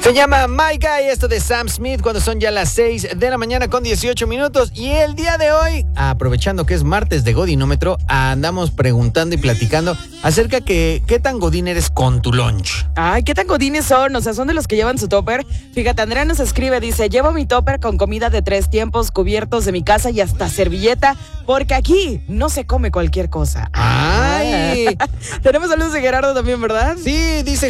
Se llama My Guy, esto de Sam Smith, cuando son ya las 6 de la mañana con 18 minutos. Y el día de hoy, aprovechando que es martes de Godinómetro, andamos preguntando y platicando acerca que qué tan godín eres con tu lunch. Ay, ¿qué tan godines son? O sea, son de los que llevan su topper. Fíjate, Andrea nos escribe, dice, llevo mi topper con comida de 3 tiempos, cubiertos de mi casa y hasta servilleta, porque aquí no se come cualquier cosa. ¡Ay! Tenemos saludos de Gerardo también, ¿verdad? Sí, dice